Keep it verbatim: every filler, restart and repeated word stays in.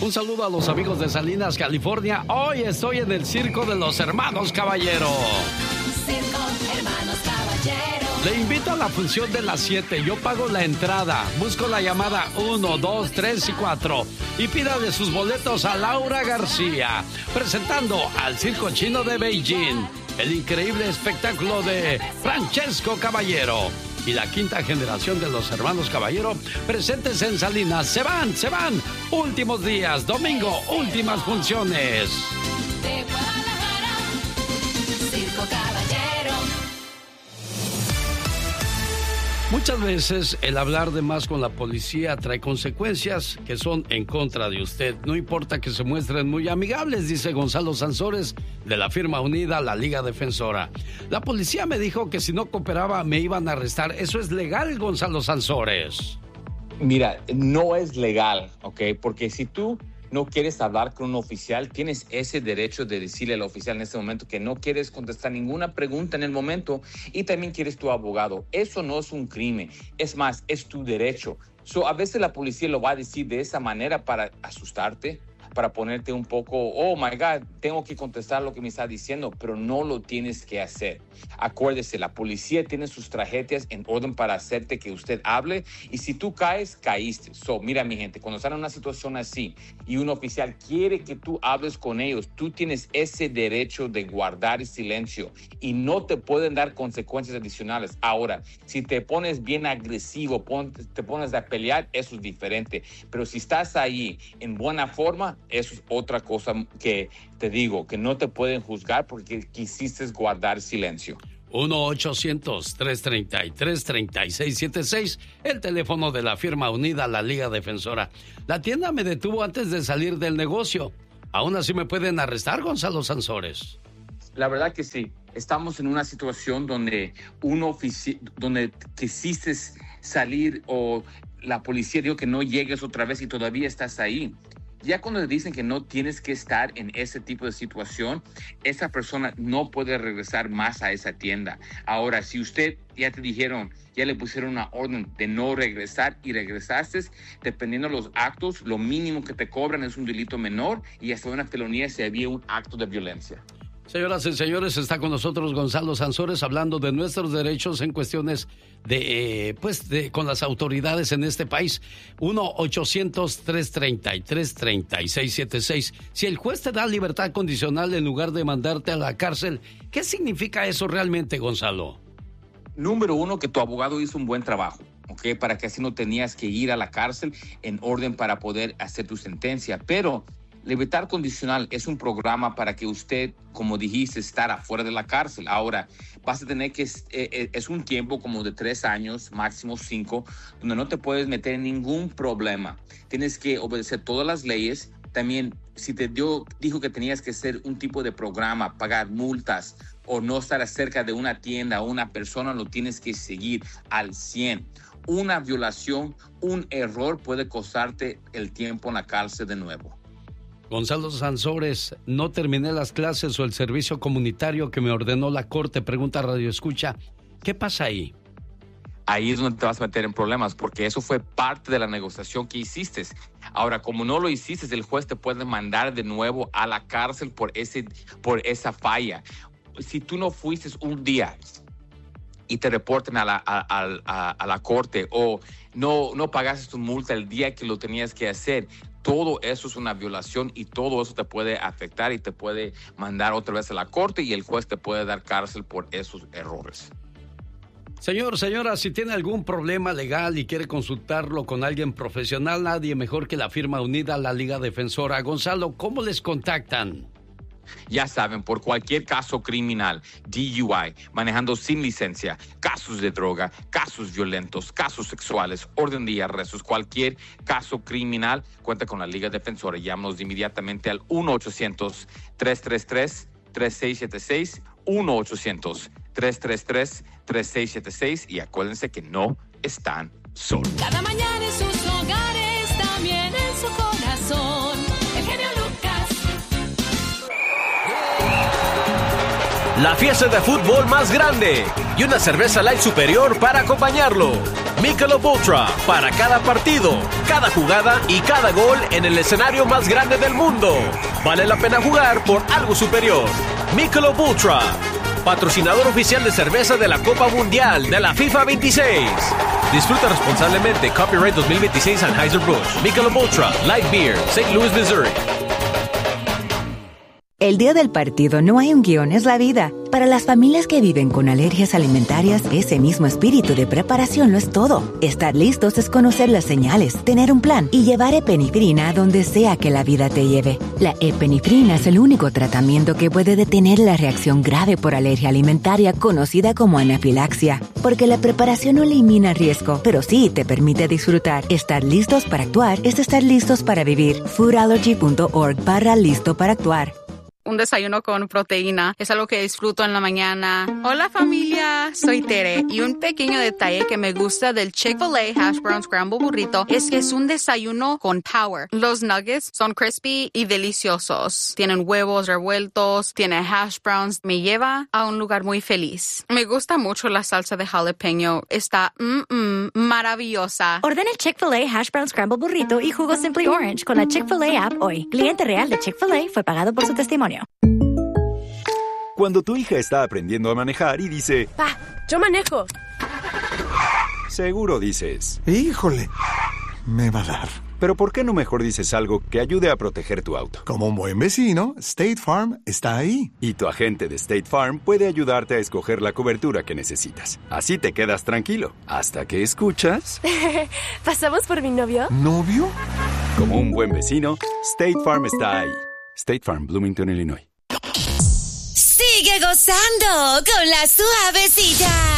Un saludo a los amigos de Salinas, California. Hoy estoy en el Circo de los Hermanos Caballero. Circo Hermanos Caballero. Le invito a la función de las siete. Yo pago la entrada. Busco la llamada uno, dos, tres y cuatro. Y pídale sus boletos a Laura García. Presentando al Circo Chino de Beijing. El increíble espectáculo de Francesco Caballero. Y la quinta generación de los Hermanos Caballero presentes en Salinas. Se van, se van. Últimos días. Domingo, últimas funciones. De Guadalajara, Circo Caballero. Muchas veces el hablar de más con la policía trae consecuencias que son en contra de usted. No importa que se muestren muy amigables, dice Gonzalo Sansores, de la firma unida La Liga Defensora. La policía me dijo que si no cooperaba me iban a arrestar. ¿Eso es legal, Gonzalo Sansores? Mira, no es legal, ¿ok? Porque si tú no quieres hablar con un oficial, tienes ese derecho de decirle al oficial en este momento que no quieres contestar ninguna pregunta en el momento y también quieres tu abogado. Eso no es un crimen, es más, es tu derecho. So, a veces la policía lo va a decir de esa manera para asustarte, para ponerte un poco, oh my God, tengo que contestar lo que me está diciendo, pero no lo tienes que hacer. Acuérdese, la policía tiene sus tragedias en orden para hacerte que usted hable y si tú caes, caíste. So, mira mi gente, cuando están en una situación así y un oficial quiere que tú hables con ellos, tú tienes ese derecho de guardar silencio y no te pueden dar consecuencias adicionales. Ahora, si te pones bien agresivo, pon, te pones a pelear, eso es diferente. Pero si estás ahí en buena forma, eso es otra cosa que te digo, que no te pueden juzgar porque quisiste guardar silencio. uno ochocientos, tres treinta y tres, treinta y seis setenta y seis, el teléfono de la firma unida La Liga Defensora. La tienda me detuvo antes de salir del negocio. ¿Aún así me pueden arrestar, Gonzalo Sansores? La verdad que sí. Estamos en una situación donde un ofici- donde quisiste salir o la policía dijo que no llegues otra vez y todavía estás ahí. Ya cuando le dicen que no tienes que estar en ese tipo de situación, esa persona no puede regresar más a esa tienda. Ahora, si usted ya te dijeron, ya le pusieron una orden de no regresar y regresaste, dependiendo de los actos, lo mínimo que te cobran es un delito menor y hasta una felonía si había un acto de violencia. Señoras y señores, está con nosotros Gonzalo Sansores hablando de nuestros derechos en cuestiones de, eh, pues, de, con las autoridades en este país. uno ochocientos, tres treinta y tres, treinta y seis setenta y seis. Si el juez te da libertad condicional en lugar de mandarte a la cárcel, ¿qué significa eso realmente, Gonzalo? Número uno, que tu abogado hizo un buen trabajo, ¿ok? Para que así no tenías que ir a la cárcel en orden para poder hacer tu sentencia. Pero libertad condicional es un programa para que usted, como dijiste, estar afuera de la cárcel. Ahora, vas a tener que, eh, es un tiempo como de tres años, máximo cinco, donde no te puedes meter en ningún problema. Tienes que obedecer todas las leyes. También, si te dio, dijo que tenías que hacer un tipo de programa, pagar multas o no estar cerca de una tienda o una persona, lo tienes que seguir al cien. Una violación, un error puede costarte el tiempo en la cárcel de nuevo. Gonzalo Sansores, no terminé las clases o el servicio comunitario que me ordenó la corte. Pregunta Radio Escucha, ¿qué pasa ahí? Ahí es donde te vas a meter en problemas, porque eso fue parte de la negociación que hiciste. Ahora, como no lo hiciste, el juez te puede mandar de nuevo a la cárcel por, ese, por esa falla. Si tú no fuiste un día y te reporten a la, a, a, a la corte o no, no pagaste tu multa el día que lo tenías que hacer, todo eso es una violación y todo eso te puede afectar y te puede mandar otra vez a la corte y el juez te puede dar cárcel por esos errores. Señor, señora, si tiene algún problema legal y quiere consultarlo con alguien profesional, nadie mejor que la firma unida La Liga Defensora. Gonzalo, ¿cómo les contactan? Ya saben, por cualquier caso criminal, D U I, manejando sin licencia, casos de droga, casos violentos, casos sexuales, orden de arrestos, cualquier caso criminal, cuenta con la Liga Defensora. Llámanos inmediatamente al uno ochocientos, tres tres tres, tres seis siete seis, uno ochocientos, tres tres tres, tres seis siete seis y acuérdense que no están solos. Cada mañana en sus hogares, también en su corazón. El genio Lucas. La fiesta de fútbol más grande y una cerveza light superior para acompañarlo. Michelob Ultra, para cada partido, cada jugada y cada gol en el escenario más grande del mundo. Vale la pena jugar por algo superior. Michelob Ultra, patrocinador oficial de cerveza de la Copa Mundial de la FIFA veintiséis. Disfruta responsablemente. Copyright dos mil veintiséis Anheuser-Busch. Michelob Ultra, Light Beer, Saint Louis, Missouri. El día del partido no hay un guión, es la vida. Para las familias que viven con alergias alimentarias, ese mismo espíritu de preparación lo es todo. Estar listos es conocer las señales, tener un plan y llevar epinefrina a donde sea que la vida te lleve. La epinefrina es el único tratamiento que puede detener la reacción grave por alergia alimentaria conocida como anafilaxia, porque la preparación no elimina riesgo, pero sí te permite disfrutar. Estar listos para actuar es estar listos para vivir. foodallergy punto org barra listo para actuar. Un desayuno con proteína es algo que disfruto en la mañana. Hola familia, soy Tere y un pequeño detalle que me gusta del Chick-fil-A Hash Brown Scramble Burrito es que es un desayuno con power. Los nuggets son crispy y deliciosos. Tienen huevos revueltos, tiene hash browns. Me lleva a un lugar muy feliz. Me gusta mucho la salsa de jalapeño. Está mm, mm, maravillosa. Ordena el Chick-fil-A Hash Brown Scramble Burrito y jugo Simply Orange con la Chick-fil-A app hoy. Cliente real de Chick-fil-A fue pagado por su testimonio. Cuando tu hija está aprendiendo a manejar y dice... ¡Pa, yo manejo! Seguro dices... ¡Híjole! Me va a dar. Pero ¿por qué no mejor dices algo que ayude a proteger tu auto? Como un buen vecino, State Farm está ahí. Y tu agente de State Farm puede ayudarte a escoger la cobertura que necesitas. Así te quedas tranquilo, hasta que escuchas... ¿Pasamos por mi novio? ¿Novio? Como un buen vecino, State Farm está ahí. State Farm, Bloomington, Illinois. Sigue gozando con la suavecita.